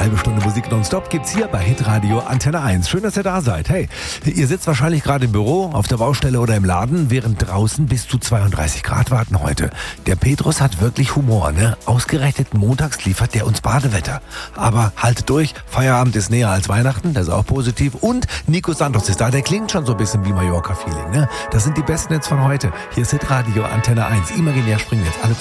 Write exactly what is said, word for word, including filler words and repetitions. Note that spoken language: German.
halbe Stunde Musik nonstop gibt's hier bei Hitradio Antenne eins. Schön, dass ihr da seid. Hey, ihr sitzt wahrscheinlich gerade im Büro, auf der Baustelle oder im Laden, während draußen bis zu zweiunddreißig Grad warten heute. Der Petrus hat wirklich Humor, ne? Ausgerechnet montags liefert der uns Badewetter. Aber haltet durch, Feierabend ist näher als Weihnachten, das ist auch positiv. Und Nico Santos ist da, der klingt schon so ein bisschen wie Mallorca-Feeling, ne? Das sind die besten Hits von heute. Hier ist Hitradio Antenne eins. Imaginär springen jetzt alle